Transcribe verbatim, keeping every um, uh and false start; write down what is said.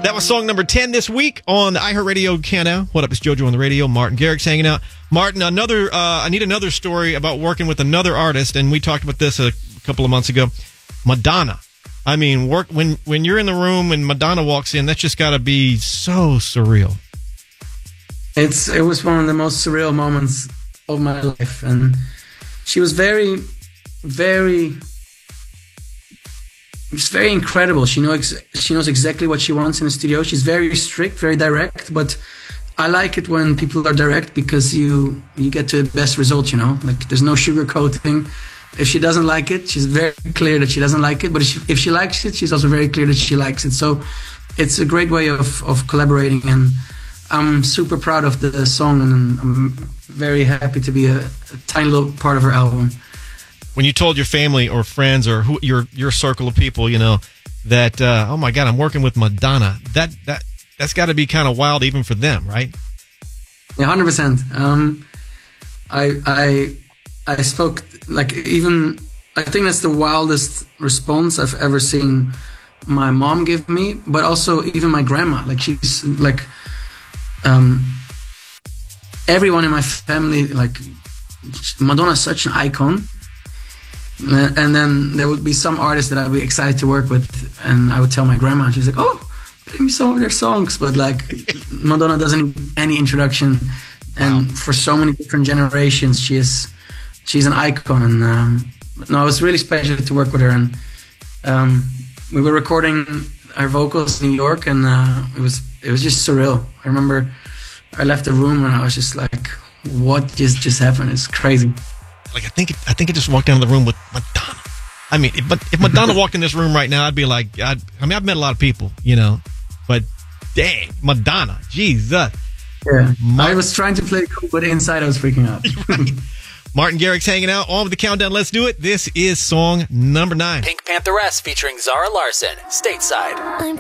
That was song number ten this week on the iHeartRadio Countdown. What up, it's JoJo on the radio. Martin Garrix hanging out. Martin, another. Uh, I need another story about working with another artist, and we talked about this a couple of months ago. Madonna. I mean, work when when you're in the room and Madonna walks in, that's just got to be so surreal. It's it was one of the most surreal moments of my life, and she was very, very. It's very incredible. She knows she knows exactly what she wants in the studio. She's very strict, very direct, but I like it when people are direct because you you get to the best result, you know? Like there's no sugarcoating. If she doesn't like it, she's very clear that she doesn't like it, but if she, if she likes it, she's also very clear that she likes it. So it's a great way of, of collaborating, and I'm super proud of the song, and I'm very happy to be a, a tiny little part of her album. When you told your family or friends or who, your your circle of people, you know, that, uh, oh, my God, I'm working with Madonna, that that, that's got to be kind of wild even for them, right? Yeah, one hundred percent. Um, I, I, I spoke, like, even, I think that's the wildest response I've ever seen my mom give me, but also even my grandma. Like, she's, like, um, everyone in my family, like, Madonna's such an icon. And then there would be some artists that I'd be excited to work with, and I would tell my grandma, and she's like, "Oh, play me some of their songs." But like, Madonna doesn't need any introduction, and wow. For so many different generations, she is she's an icon. And um, no, it was really special to work with her. And um, we were recording our vocals in New York, and uh, it was it was just surreal. I remember I left the room, and I was just like, "What just just happened? It's crazy." Like, I think, I think I just walked down the room with Madonna. I mean, if, if Madonna walked in this room right now, I'd be like, I'd, I mean, I've met a lot of people, you know, but dang, Madonna, Jesus. Yeah, Martin, I was trying to play cool, but inside I was freaking out. Right. Martin Garrix hanging out on with the countdown. Let's do it. This is song number nine. Pink Pantheress featuring Zara Larsson, Stateside. I'm